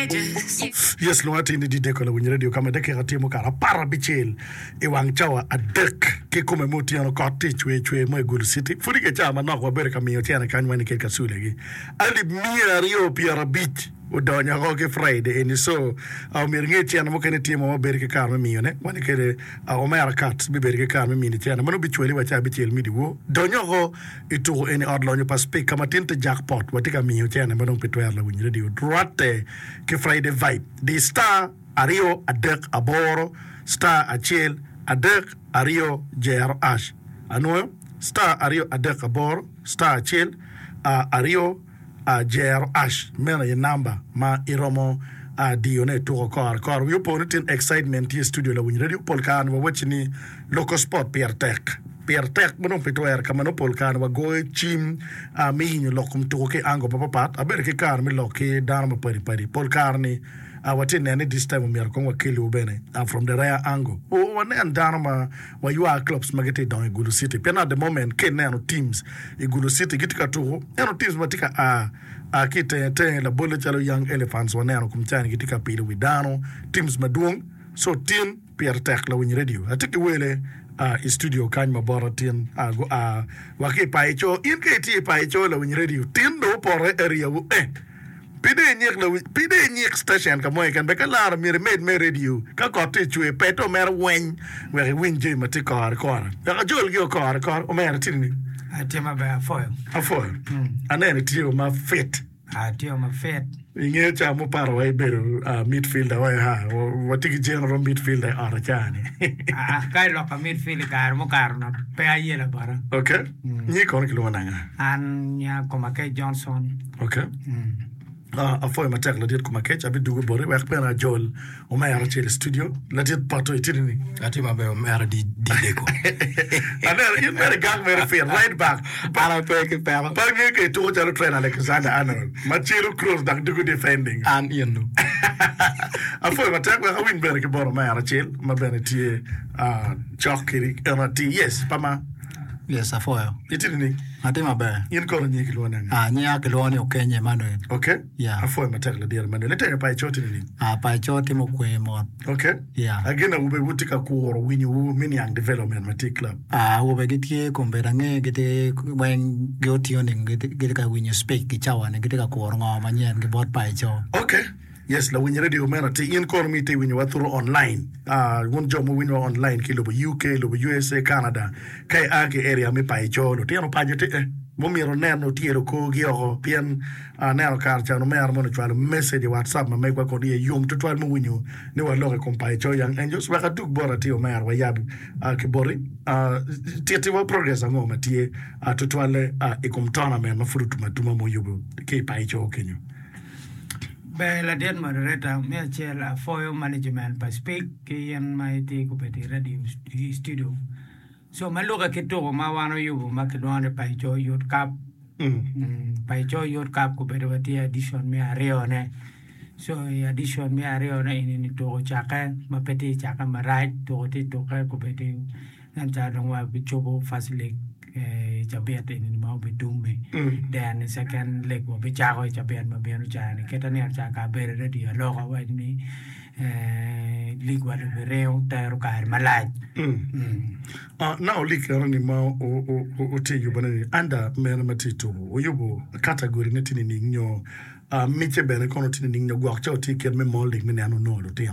Yes, lo ati ni dideko la winyi radio kama deke katimo kara para bichel e wang chawa adek ke kome moti ano kati chwe mo Gulu City furi ke chama na kwa bere kamiyo tiana kanwani ke kasule gi ali mia rio piara beach udonya ko Friday and so mirnge tiana mo kene timo mo bere ke karme miyo ne wani kere o mera kat bi bere ke karme mini tiana mano bichweli wacha bichel midi wo donya ko itu eni odlonyo pas pe kama tinte jackpot watika miyo tiana mano petwer la winyi radio droite ke Friday vibe the star ario adek aboro star achel adek ario jer ash anwo star ario adek aboro star achel ario jer ash mena ye number ma iromo dione to kor you ponitin excitement here studio la winyi radio polkan wa wachini local sport Pierre Tech mono petwer kamano polkan wa go chim mi lokum to ke ango papat aber ke kar mi loke darma pari polkarni watin any this time mi arko wa kelu bene from the rare angle one and darma wa you are clubs magete down Gulu City pena at the moment ke nano teams Gulu City gitika to nano teams matika kite la bolo chalo young elephants wa nano kumchani gitika pili widano teams maduong so team Pierre Tech la winyi radio atiki wele studio kanyma boratin waki paicho in ke paicho la winyi radio tin do pore area wo pide nyek station ka moy kan be kala mi me radio ka ko te chwe peto mer wen we winje mati kor ka jol gi kor o mer tin Atema ba foil. Anene tio ma fit. Tio ma fit. Inge cha mo paro ai bero midfielder wa ha watiki general midfielder ara chani. Kai lo ka midfielder kar mo kar na pe ayela bara. Okay. Ni kon ki lo nanga. An ya Komake Johnson. Okay. Foi matek la dit Komake abi dugo bore wa pena jol o ma yara chele studio la dit pato itini. Atima be o mera di deko. Ana in mere gang mere fair right back. Para peke para. Parge ke to jalo train Alexander Arnold. Machiro cross dak dugo defending. An yenu. Foi matek wa win bere ke boro ma yara chele ma bene tie chokiri ti yes pama. Yes, afoyo. Itini. Atima be. In kono nyiki lo nanga. Nya ke lo ni okenye Manuel. Okay. Yeah. Afoy matek la dir Manuel. Lete pa choti ni. Pa choti mo kwe mo. Okay. Yeah. Again ube wutika kuoro winyi wu mini young development matik club. Ube gitie komberange gite when gotio ning gite ka winyi speak kichawa ne gite ka kuoro ngo manyen ke bot pa cho. Okay. Yes, la winyi radio mena te in kono mi te winyi waturo online. Won jomo winyi online ki lobo UK, lobo USA, Canada. Kai ake area mi pa cho lo. Tiano pa jote momiro neno tiero ko gio pien neno karcha no mer mono chwalo message WhatsApp ma mekwa ko die yum to twal mo winyo ne wa loge kompai cho yang angels wa duk bora tio mer wa yab ke bori tieti wa progress ngoma tie to twale e komtana men ma fruit matuma mo yubo ke pai cho kenyo Bella den moderator me chela for management pa speak ke yan mai te ko peti radio studio so maluga ke to ma wano yubo ma ke doane pa cho yot kap pa cho yot kap ko peti wati addition me areo ne so addition me areo ne ini to chaka ma peti chaka ma right to ka ko peti nan cha dongwa bichobo facility Jabiat ini mau bedumbe dan second leg wa bicara Jabiat ma bianu jani kita ni arca kabar dia logo wa ini lig wa bereu taru kar malaj now lig ni ma o te yubana ni anda mena matito o yubo category netini ni nyo miche bene kono tini ni nyo gwa cha o ti ker me mo lig me anu no lo te